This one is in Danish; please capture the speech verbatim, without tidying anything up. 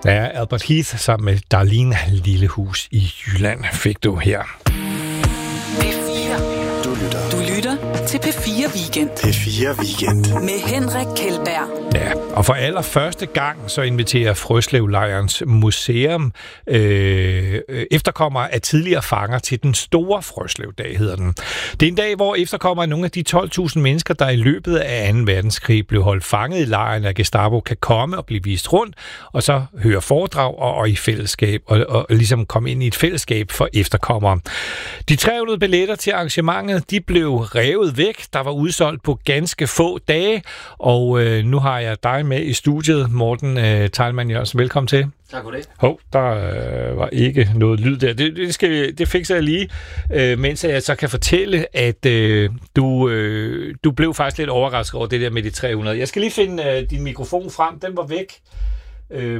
Ja, Albert Heath sammen med Darlene Lillehus i Jylland fik du her. P fire. Du lytter. Du lytter til P fire Weekend. P fire Weekend. Med Henrik Kjeldberg. Ja, og for allerførste gang så inviterer Frøslevlejrens museum øh, efterkommere af tidligere fanger til den store Frøslevdag, hedder den. Det er en dag, hvor efterkommere af nogle af de tolv tusind mennesker, der i løbet af anden verdenskrig blev holdt fanget i lejren af Gestapo, kan komme og blive vist rundt, og så høre foredrag og, og i fællesskab, og, og ligesom komme ind i et fællesskab for efterkommere. De tre hundrede billetter til arrangementet, de blev revet væk. Der var udsolgt på ganske få dage, og øh, nu har jeg dig med i studiet, Morten øh, Teilmann Jørgensen. Velkommen til. Tak for det. Hov, der øh, var ikke noget lyd der. Det, det, skal, det fikser jeg lige, øh, mens jeg så kan fortælle, at øh, du, øh, du blev faktisk lidt overrasket over det der med de tre hundrede. Jeg skal lige finde øh, din mikrofon frem. Den var væk. Øh,